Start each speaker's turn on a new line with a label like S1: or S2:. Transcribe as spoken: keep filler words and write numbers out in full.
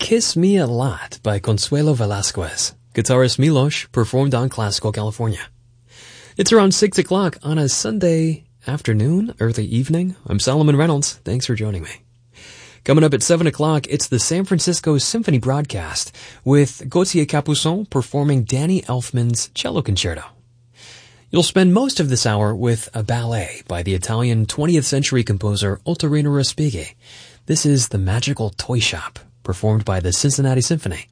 S1: Kiss Me a Lot by Consuelo Velasquez. Guitarist Milos performed on Classical California. It's around six o'clock on a Sunday afternoon, early evening. I'm Solomon Reynolds. Thanks for joining me. Coming up at seven o'clock, it's the San Francisco Symphony broadcast with Gauthier Capuçon performing Danny Elfman's Cello Concerto. You'll spend most of this hour with a ballet by the Italian twentieth century composer Ottorino Respighi. This is The Magical Toy Shop, performed by the Cincinnati Symphony.